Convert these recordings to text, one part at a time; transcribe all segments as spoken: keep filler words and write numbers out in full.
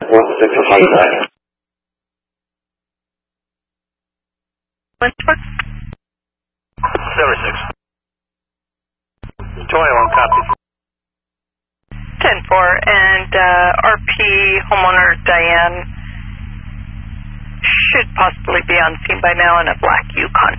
one six one nine. Seven six. twenty-one copy. ten four, and uh, R P homeowner Diane should possibly be on scene by now in a black Yukon.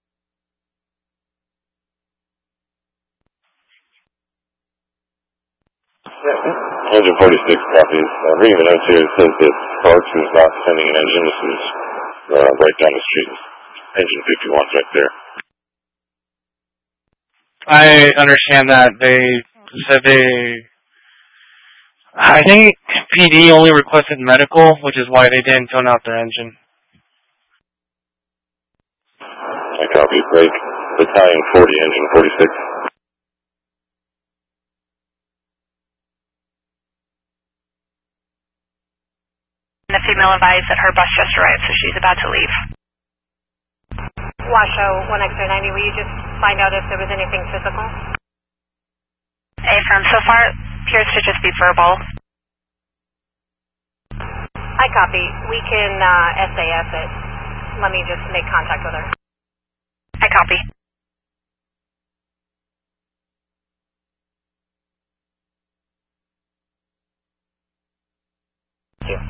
Engine forty-six copies. Uh, reading the notes here, it says that Sparks is not sending an engine. This is uh, right down the street. Engine fifty-one's right there. I understand that. They said they... I think P D only requested medical, which is why they didn't tone out their engine. I copy. Break. Battalion forty, engine forty-six. The female advised that her bus just arrived, so she's about to leave. Washoe one X ray ninety, will you just find out if there was anything physical? A-firm, so far it appears to just be verbal. I copy. We can uh, S A S it. Let me just make contact with her. I copy. Thank you.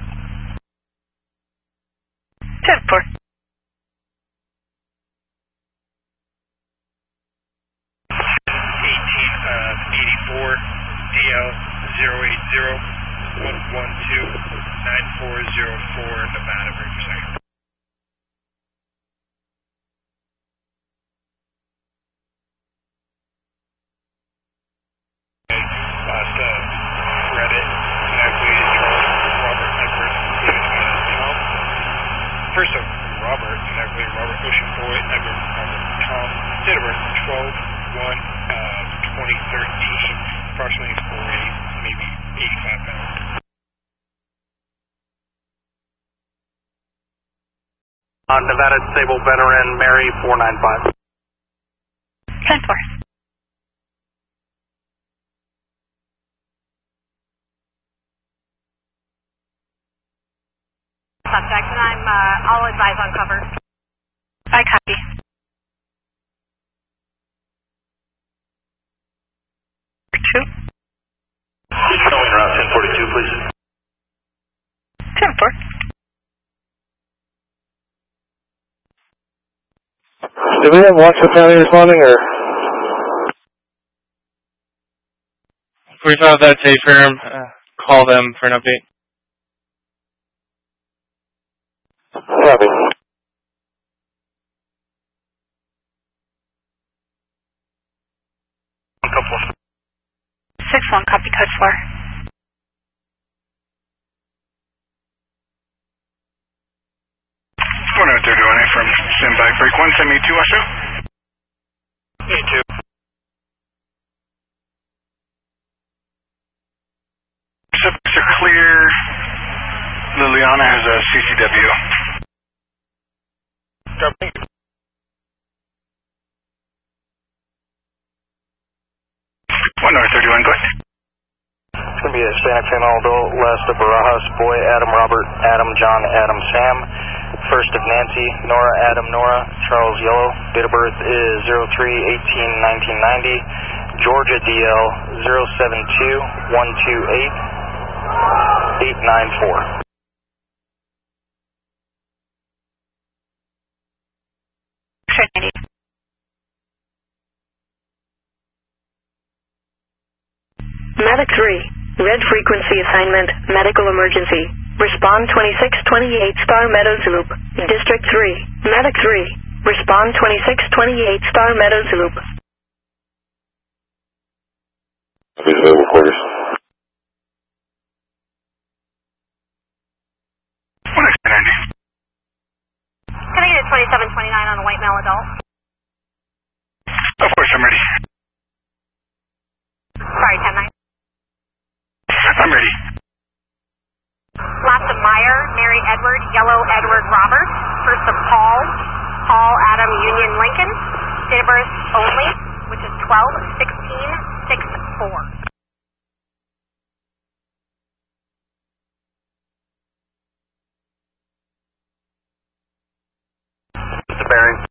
ten four. eighteen, uh, eighty-four, D L zero eight zero, one one two, nine four zero four, Nevada, break your second. Last, uh, Reddit, exactly, Robert Edward, Tom. First of Robert, exactly, Robert Ocean Boy, Edward, Robert Tom, date of birth, twelve one, uh, twenty thirteen, approximately four eight, maybe eighty-five pounds. On Nevada Disabled Veteran, Mary, four nine five. ten four. Subject, and I'm, uh, I'll advise on cover. I copy. Two. He's showing route ten forty-two, please. ten four. Did we have Washoe County responding, or? If we found that A-firm, uh, call them for an update. Copy. A couple of... six one, copy code four. one oh three one from standby, break one, send me two, Washoe. Me too. Subjects are clear. Liliana has a C C W. Copy. one oh three one, go ahead. It's going to be a Hispanic female adult, last of Barajas, boy, Adam, Robert, Adam, John, Adam, Sam. First of Nancy, Nora, Adam, Nora, Charles, Yellow. Date of birth is zero three eighteen nineteen ninety. Georgia D L zero seven two one two eight eight nine four. Medic three, red frequency assignment, medical emergency. Respond twenty-six twenty-eight Star Meadows Loop. District three, Medic three, respond twenty-six twenty-eight Star Meadows Loop. Available quarters. Can I get a twenty-seven twenty-nine on a white male adult? Of course, I'm ready. Sorry, ten nine. I'm ready. Last of Meyer, Mary Edward, Yellow Edward Robert. First of Paul, Paul Adam Union Lincoln. Date of birth only, which is twelve sixteen sixty-four. bearing.